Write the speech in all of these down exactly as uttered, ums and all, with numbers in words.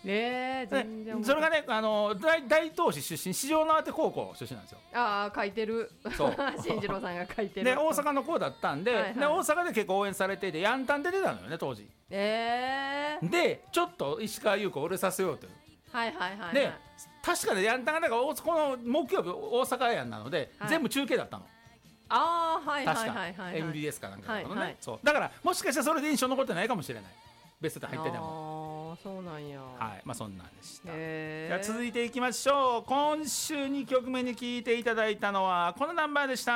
えー、全然それがねあの 大, 大東市出身四条畷高校出身なんですよ。 ああ書いてるそう進次郎さんが書いてるで大阪の子だったんで、 はいはい、 で大阪で結構応援されていてヤンタンで出たのよね当時。 えー、 でちょっと石川優子を売れさせようという、 はいはいはい、はい、 で確かにヤンタンがなんかこの木曜日大阪やんなので、はい、全部中継だったの。 ああはいはいはいはい、 確か エムビーエス かなんかのね、 はいはい、 そうだからもしかしたらそれで印象残ってないかもしれない、ベストで入ってても。 ああそうなんや。 はい、まあそんなんでした。 へじゃあ続いていきましょう。今週にきょくめに聴いていただいたのはこのナンバーでした。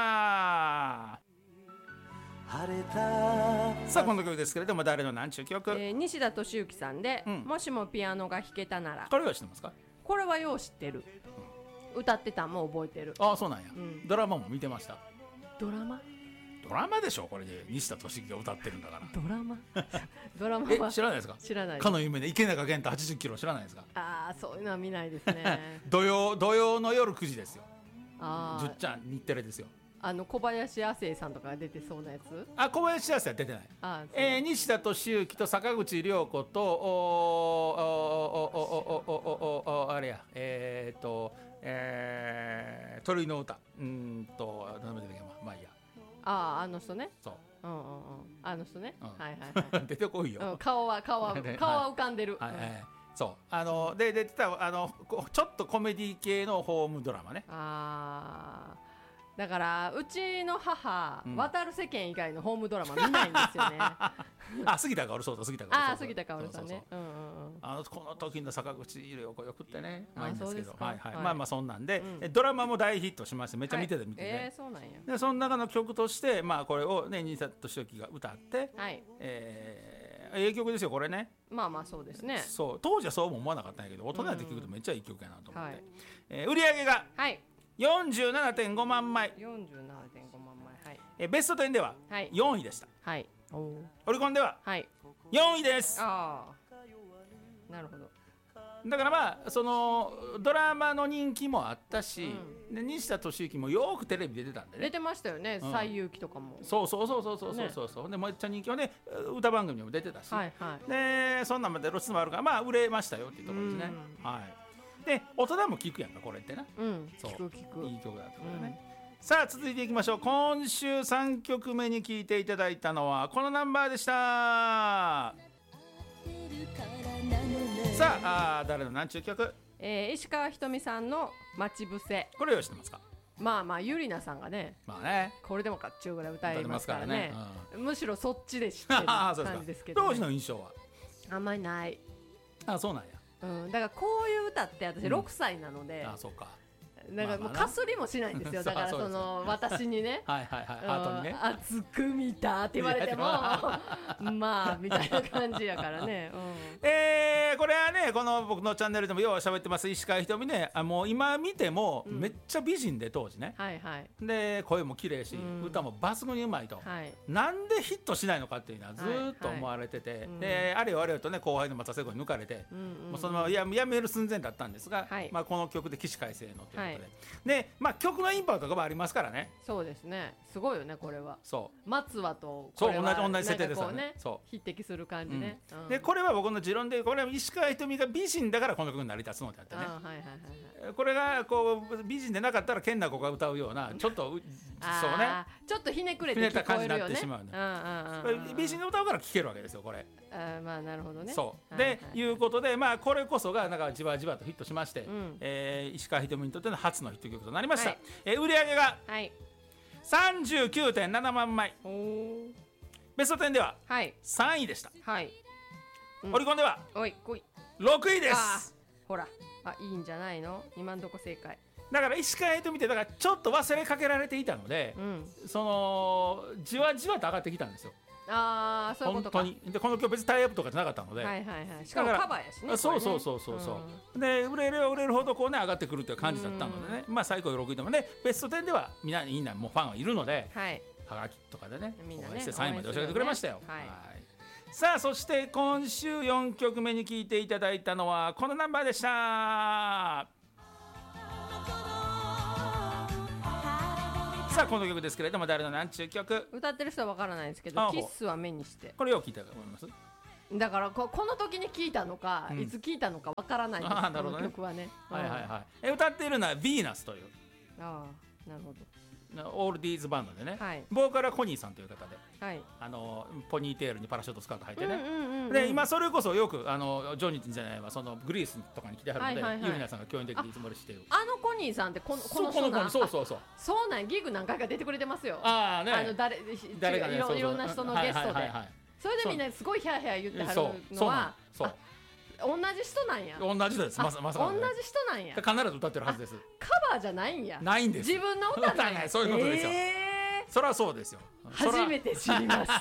さあこの曲ですけれども誰の何ちゅう曲、 えー、西田敏行さんで、うん、もしもピアノが弾けたなら。 これは知ってますか？ これはよう知ってる、うん、歌ってたんも覚えてる。 ああそうなんや、うん、ドラマも見てました。 ドラマドラマでしょこれで西田敏行が歌ってるんだから。 ドラマドラマはえ知らないですか？ 知らないです。 かの夢で池中健太はちじゅっキロ知らないですか？ ああそういうのは見ないですね土曜土曜の夜くじですよ。 あじゅっちゃん日テレですよ。 あの小林亜生さんとかが出てそうなやつ。 あ小林亜生は出てない。あ、えー、西田敏行と坂口涼子とおおおおおおおあれやえー、っと、えー、鳥の歌うんと名前出てけまあいいや。 あああの人ね。 そう。 うんうんうん。あの人ね。 うん、 はいはいはい。 出てこいよ。 うん、顔は顔は顔は浮かんでる。 はいはいはい、そうあので出てたあのちょっとコメディ系のホームドラマね。 ああ。だからうちの母、うん、渡る世間以外のホームドラマ見ないんですよね。 あ杉田薫そうだ杉田薫。 あ杉田薫さんね。 あのこの時の坂口涼子よくってね。まあいいんですけど、はいはい、 はい、 まあまあそんなんで、うん、ドラマも大ヒットしましてめっちゃ見てて見てて、はい、 えー、そうなんや。 でその中の曲としてまあこれをね西田敏行が歌って、 はい、 えー、ええ曲ですよこれね。 まあまあそうですね。 そう当時はそうも思わなかったんやけど大人で聴くとめっちゃいい曲やなと思って、はい、えー、売り上げが、はい、よんじゅうななてんごまんまい。 よんじゅうななてんごまんまい、はい、 えベストじゅうではよんいでした。 はい、 オリコンではよんいです。 ああ、なるほど。 だからまあそのドラマの人気もあったし、うん、で西田敏行もよくテレビ出てたんでね。 出てましたよね、うん、西遊記とかも。 そうそうそうそうそうそうそう、ね、でめっちゃ人気はね歌番組にも出てたし、はいはい、でそんなんまで露出もあるからまあ売れましたよっていうところですね、うん、はい。で大人も聴くやんかこれってな、 うん、そう聴く聴くいい曲だったからね、うん、さあ続いていきましょう。今週さんきょくめに聴いていただいたのはこのナンバーでした。さあ、あ誰の何ちゅう曲、 えー、石川ひとみさんの待ち伏せ。 これよ知ってますか？ まあまあゆりなさんがね、まあねこれでもかっちゅうぐらい歌いますからね、うん、むしろそっちで知ってる感じですけど、ね、 当時の印象はあんまりない。 あそうなんや、 うん、だからこういう歌って私ろくさいなので、 うん、あそうか、 なんかもうかすりもしないんですよ。だからその私にねはいはいはい、ハートにね熱く見たって言われてもまあみたいな感じやからね、うん、えー、これはねこの僕のチャンネルでもよう喋ってます石川ひとみね。あもう今見てもめっちゃ美人で当時ね、うん、はいはい、で声も綺麗し、うん、歌も抜群にうまいと、はい、なんでヒットしないのかっていうのはずっと思われてて、はいはい、であれよあれよとね後輩の松田聖子に抜かれて、うんうんうん、もうそのままやめる寸前だったんですが、はい、まあ、この曲で起死回生のということで、はい、でまあ、曲のインパクトがありますからね。 そうですね、すごいよねこれは。 そう松葉とこれはそう同じ同じ設定ですからね。 そう匹敵する感じね、 うんうん、でこれは僕の持論でこれは石川ひとみが美人だからこの曲に成り立つのであってね、あ、はいはいはいはい、これがこう美人でなかったら健奈子が歌うようなちょっとそうねちょっとひねくれて聞こえるよね、 ひねった感じになってしまうね。美人が歌うから聴けるわけですよこれ。 あまあなるほどね。 そうで、はいはいはい、いうことで、まあ、これこそがなんかじわじわとヒットしまして、うん、えー、石川ひとみにとっての初のヒット曲となりました、はい、えー、売り上げが さんじゅうきゅうてんななまんまい、はい、ベストじゅうではさんいでした、はい、うん、オリコンではおいこいろくいです。 ほらあいいんじゃないの今んとこ正解だから石川ひとみってだからちょっと忘れかけられていたので、うん、そのじわじわと上がってきたんですよ。 ああそういうことか。 本当にでこの曲別にタイアップとかじゃなかったので、はいはいはい、 しかもカバーやしね。 そうそうそうそうそう、うん、で売れれば売れるほどこうね上がってくるという感じだったのでね、まあ最高ろくいでもねベストじゅうではみんなみんなもうファンはいるので、はい、はがきとかでねみんなねしてさんいまで教えてくれましたよ、ね、はいはい、さあそして今週よんきょくめに聴いていただいたのはこのナンバーでした。さあこの曲ですけれども誰の何ちゅう曲。 歌ってる人はわからないですけどキッスは目にして、 これよく聞いたと思います。 だから こ, この時に聞いたのか、うん、いつ聞いたのかわからないです。 あ、なるほどね、 この曲はね、 はいはいはい、え歌っているのはヴィーナスという、 ああなるほど、 オールディーズバンドでね、 はい、 ボーカルはコニーさんという方で、 はい、 あのポニーテールにパラシュートスカート履いてね、 うんうんうんうん、 で今それこそよくあのジョニーじゃないわ、そのグリースとかに来てはるので、はいはいはい、ユリナさんが共演的にいつもしているあ, あのコニーさんってこのこの人なん、そうそうそうそうなん、ギグ何回か出てくれてますよ。 ああね、 あの 誰, 誰か、ね、い, ろいろんな人のゲストで、はいはいはいはい、それでみんなすごいヒャーヒャー言ってはるのはそうそう同じ人なんや。 同じです、まさまさか、ね、 同じ人なんや。 必ず歌ってるはずです。 カバーじゃないんや。 ないんです。 自分の歌なんや。 そういうことですよ。えー、そりゃそうですよ。 初めて知りました。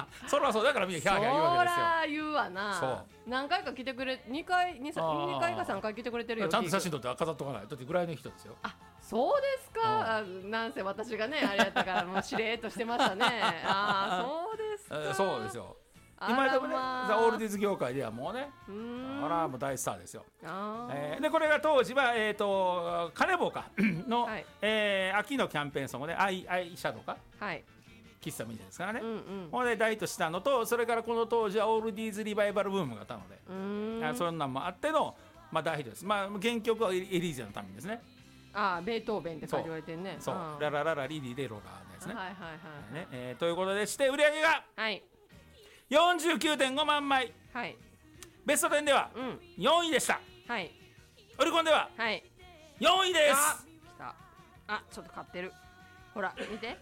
そりゃそうだからみんなヒャーヒャー言うわけですよ。 そら言うわな。そう何回か来てくれ、にかい、にかいかさんかい来てくれてるよ。 ちゃんと写真撮って飾っとかないだってぐらいの人ですよ。 あ、そうですか。なんせ私がねあれやったからもうしれーっとしてましたね。ああ、そうですか。 そうですよ。今でもね、ザ・オールディーズ業界ではもうね、あらもう大スターですよ。あ、えー、でこれが当時は、えー、とカネボウかの、はい、えー、秋のキャンペーンソングでアイアイシャドウか、 はい、 喫茶みたいですからね、 うんうん、 ほんで大ヒットしたのと、それからこの当時はオールディーズリバイバルブームがあったので、うん、そんなんもあっての、まあ、大ヒットです。まあ、原曲はエリーゼのためにですね。 ああ、ベートーベンって書いて言われてるね。 そう、そう、ララララリリレロラのやつね。 はいはいはい、 ね、えー、ということでして売り上げが、 はい、 よんじゅうきゅうてんごまんまい、 はい、 ベストテンではよんいでした、 うん、はい、 オリコンではよんいです。 あ、来た。あ、ちょっと買ってる。ほら見て、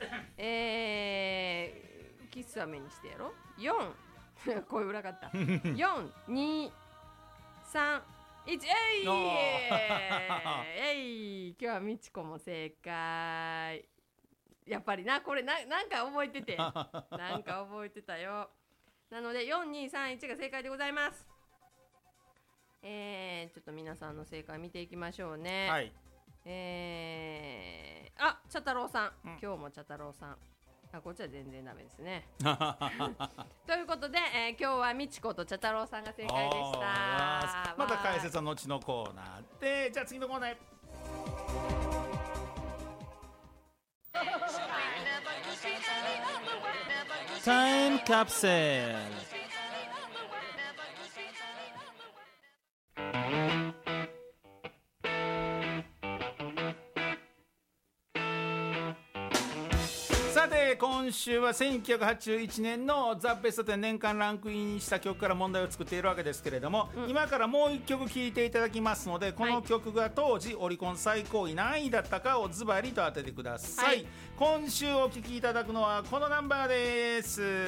えー、喫茶目にしてやろ。よん声裏かったよん、に、さん、いち、えいえい、今日はみちこも正解。やっぱりな、これ な, なんか覚えててなんか覚えてたよ。なのでよん、に、さん、いちが正解でございます。えー、ちょっと皆さんの正解見ていきましょうね。 はい、 えー、あ、茶太郎さん、うん、今日も茶太郎さん、あ、こっちは全然ダメですねということで、えー、今日はみちこと茶太郎さんが正解でした。 また解説は後のコーナーで。じゃあ次のコーナーへ。タイムカプセル。さて今週はせんきゅうひゃくはちじゅういちねんのザ・ベストテン年間ランクインした曲から問題を作っているわけですけれども、うん、今からもういっきょく聴いていただきますので、この曲が当時オリコン最高位何位だったかをズバリと当ててください、はい、今週お聴きいただくのはこのナンバーです。